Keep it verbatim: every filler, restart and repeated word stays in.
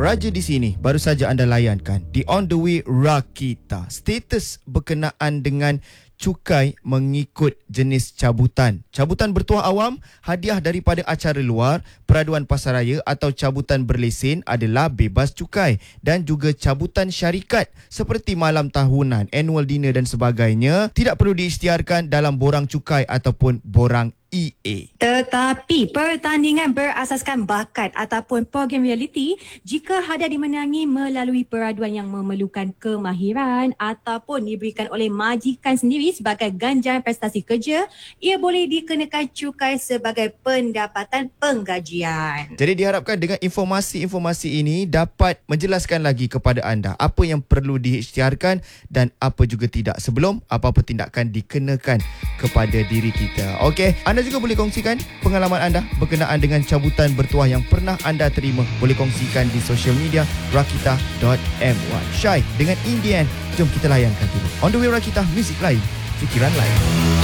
Raja di sini baru saja anda layankan di On The Way Rakita. Status berkenaan dengan cukai mengikut jenis cabutan. Cabutan bertuah awam, hadiah daripada acara luar, peraduan pasaraya atau cabutan berlesen adalah bebas cukai. Dan juga cabutan syarikat seperti malam tahunan, annual dinner dan sebagainya tidak perlu diisytiharkan dalam borang cukai ataupun borang E A. Tetapi pertandingan berasaskan bakat ataupun program reality jika hadiah dimenangi melalui peraduan yang memerlukan kemahiran ataupun diberikan oleh majikan sendiri sebagai ganjaran prestasi kerja, ia boleh dikenakan cukai sebagai pendapatan penggajian. Jadi diharapkan dengan informasi-informasi ini dapat menjelaskan lagi kepada anda apa yang perlu diisytiharkan dan apa juga tidak sebelum apa-apa tindakan dikenakan kepada diri kita. Okey, anda juga boleh kongsikan pengalaman anda berkenaan dengan cabutan bertuah yang pernah anda terima. Boleh kongsikan di social media rakita dot my. Syai dengan Indian, jom kita layankan dulu. On The Way Rakita, muzik lain, fikiran lain.